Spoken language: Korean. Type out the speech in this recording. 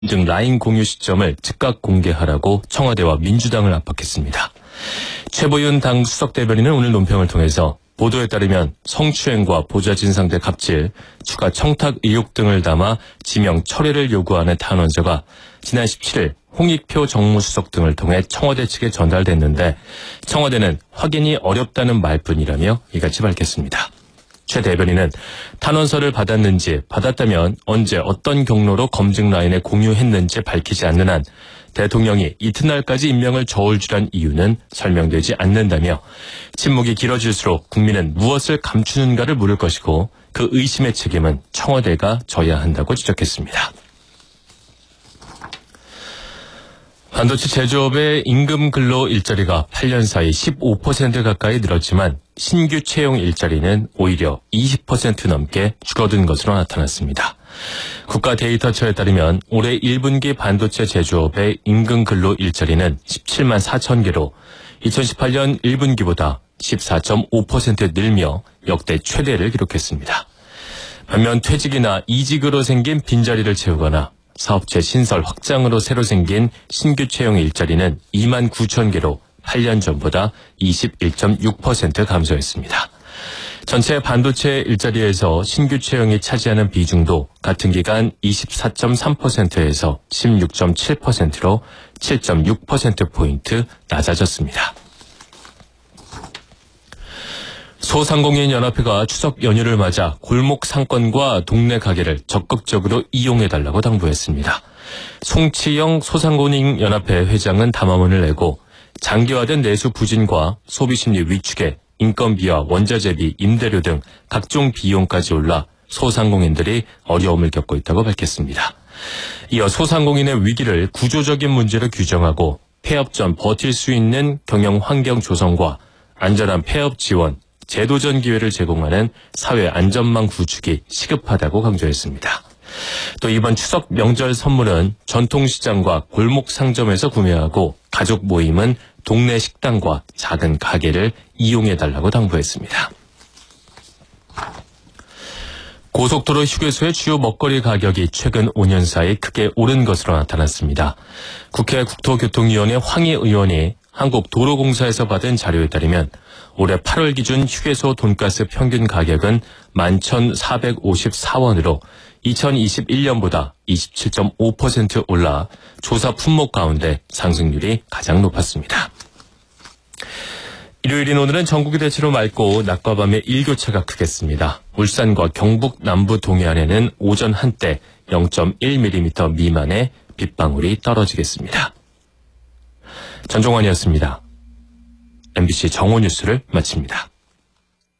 등 라인 공유 시점을 즉각 공개하라고 청와대와 민주당을 압박했습니다. 최보윤 당 수석대변인은 오늘 논평을 통해서 보도에 따르면 성추행과 보좌진 상대 갑질, 추가 청탁 의혹 등을 담아 지명 철회를 요구하는 탄원서가 지난 17일 홍익표 정무수석 등을 통해 청와대 측에 전달됐는데 청와대는 확인이 어렵다는 말뿐이라며 이같이 밝혔습니다. 최 대변인은 탄원서를 받았는지, 받았다면 언제 어떤 경로로 검증 라인에 공유했는지 밝히지 않는 한 대통령이 이튿날까지 임명을 저울질한 이유는 설명되지 않는다며 침묵이 길어질수록 국민은 무엇을 감추는가를 물을 것이고 그 의심의 책임은 청와대가 져야 한다고 지적했습니다. 반도체 제조업의 임금 근로 일자리가 8년 사이 15% 가까이 늘었지만 신규 채용 일자리는 오히려 20% 넘게 줄어든 것으로 나타났습니다. 국가데이터처에 따르면 올해 1분기 반도체 제조업의 임금 근로 일자리는 17만 4천 개로 2018년 1분기보다 14.5% 늘며 역대 최대를 기록했습니다. 반면 퇴직이나 이직으로 생긴 빈자리를 채우거나 사업체 신설 확장으로 새로 생긴 신규 채용 일자리는 2만 9천 개로 8년 전보다 21.6% 감소했습니다. 전체 반도체 일자리에서 신규 채용이 차지하는 비중도 같은 기간 24.3%에서 16.7%로 7.6%포인트 낮아졌습니다. 소상공인연합회가 추석 연휴를 맞아 골목 상권과 동네 가게를 적극적으로 이용해달라고 당부했습니다. 송치영 소상공인연합회 회장은 담화문을 내고 장기화된 내수 부진과 소비심리 위축에 인건비와 원자재비, 임대료 등 각종 비용까지 올라 소상공인들이 어려움을 겪고 있다고 밝혔습니다. 이어 소상공인의 위기를 구조적인 문제로 규정하고 폐업 전 버틸 수 있는 경영 환경 조성과 안전한 폐업 지원, 재도전 기회를 제공하는 사회 안전망 구축이 시급하다고 강조했습니다. 또 이번 추석 명절 선물은 전통시장과 골목 상점에서 구매하고 가족 모임은 동네 식당과 작은 가게를 이용해달라고 당부했습니다. 고속도로 휴게소의 주요 먹거리 가격이 최근 5년 사이 크게 오른 것으로 나타났습니다. 국회 국토교통위원회 황희 의원이 한국도로공사에서 받은 자료에 따르면 올해 8월 기준 휴게소 돈가스 평균 가격은 11,454원으로 2021년보다 27.5% 올라 조사 품목 가운데 상승률이 가장 높았습니다. 일요일인 오늘은 전국이 대체로 맑고 낮과 밤의 일교차가 크겠습니다. 울산과 경북 남부 동해안에는 오전 한때 0.1mm 미만의 빗방울이 떨어지겠습니다. 전종환이었습니다. MBC 정오 뉴스를 마칩니다.